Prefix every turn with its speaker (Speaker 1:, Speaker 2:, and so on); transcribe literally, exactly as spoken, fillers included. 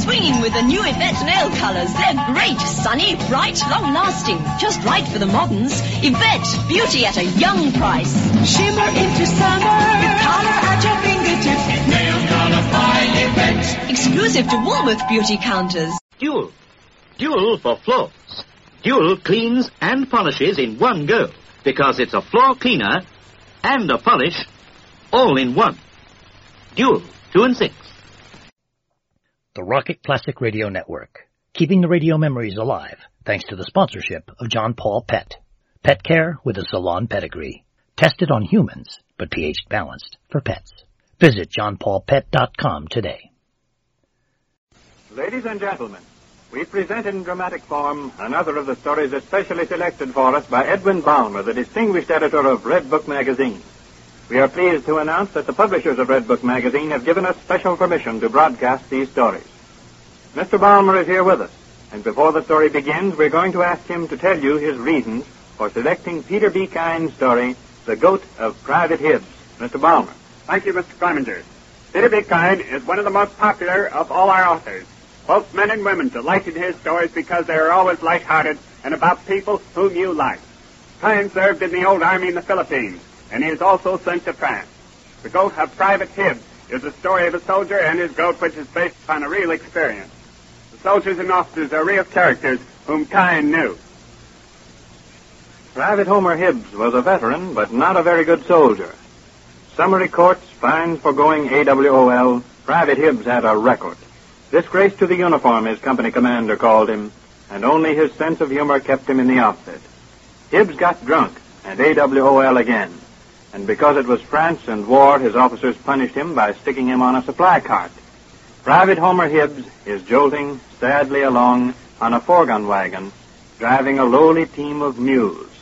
Speaker 1: Swinging with the new Yvette nail colors. They're great, sunny, bright, long-lasting. Just right for the moderns. Yvette, beauty at a young price.
Speaker 2: Shimmer into summer. With color at your fingertips.
Speaker 3: Nail color by Yvette.
Speaker 1: Exclusive to Woolworth beauty counters.
Speaker 4: Dual. Dual for floors. Dual cleans and polishes in one go. Because it's a floor cleaner and a polish all in one. Dual, two and six.
Speaker 5: The Rocket Classic Radio Network, keeping the radio memories alive thanks to the sponsorship of John Paul Pet. Pet care with a salon pedigree. Tested on humans, but pH balanced for pets. Visit john paul pet dot com today.
Speaker 6: Ladies and gentlemen, we present in dramatic form another of the stories especially selected for us by Edwin Balmer, the distinguished editor of Red Book magazine. We are pleased to announce that the publishers of Red Book magazine have given us special permission to broadcast these stories. Mister Balmer is here with us, and before the story begins, we're going to ask him to tell you his reasons for selecting Peter B. Kyne's story, The Goat of Private Hibbs. Mister Balmer.
Speaker 7: Thank you, Mister Clemenger. Peter B. Kyne is one of the most popular of all our authors. Both men and women delight in his stories because they are always light-hearted and about people whom you like. Kyne served in the old army in the Philippines, and he is also sent to France. The Goat of Private Hibbs is the story of a soldier and his goat, which is based upon a real experience. The soldiers and officers are real characters whom Kyne knew.
Speaker 6: Private Homer Hibbs was a veteran, but not a very good soldier. Summary courts, fines for going A W O L, Private Hibbs had a record. Disgrace to the uniform, his company commander called him, and only his sense of humor kept him in the outfit. Hibbs got drunk, and A W O L again. And because it was France and war, his officers punished him by sticking him on a supply cart. Private Homer Hibbs is jolting sadly along on a four-gun wagon, driving a lowly team of mules.